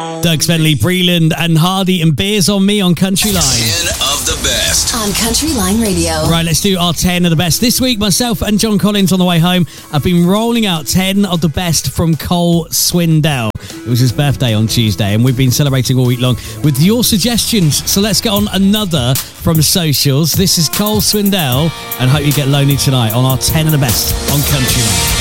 Doug Spenley, Breland and Hardy and Beers on Me on Country Line. 10 of the best. On Country Line Radio. Right, let's do our 10 of the best. This week, myself and John Collins on the way home have been rolling out 10 of the best from Cole Swindell. It was his birthday on Tuesday, and we've been celebrating all week long with your suggestions. So let's get on another from socials. This is Cole Swindell, and hope you get lonely tonight on our 10 of the best on Country Line.